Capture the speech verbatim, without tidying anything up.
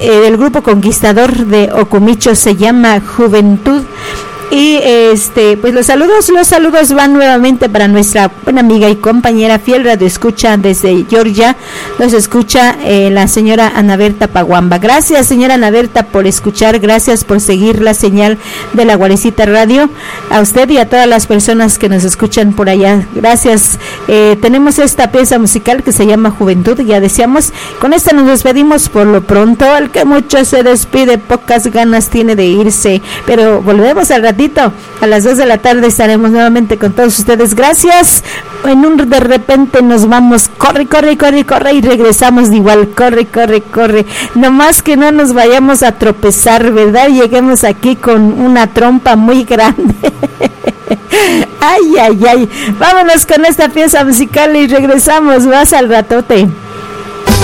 eh, del grupo Conquistador de Ocumicho, se llama Juventud. Y este, pues los saludos, los saludos van nuevamente para nuestra buena amiga y compañera fiel radio escucha desde Georgia. Los escucha eh, la señora Ana Berta Paguamba. Gracias, señora Ana Berta, por escuchar, gracias por seguir la señal de la Guarecita Radio. A usted y a todas las personas que nos escuchan por allá, gracias. Eh, tenemos esta pieza musical que se llama Juventud, ya decíamos. Con esta nos despedimos por lo pronto. El que mucho se despide, pocas ganas tiene de irse, pero volvemos al ratito. A las dos de la tarde estaremos nuevamente con todos ustedes. Gracias. En un de repente nos vamos, corre, corre, corre, corre, y regresamos de igual, corre, corre, corre. No más que no nos vayamos a tropezar, ¿verdad? Lleguemos aquí con una trompa muy grande. Ay, ay, ay. Vámonos con esta pieza musical y regresamos más al ratote.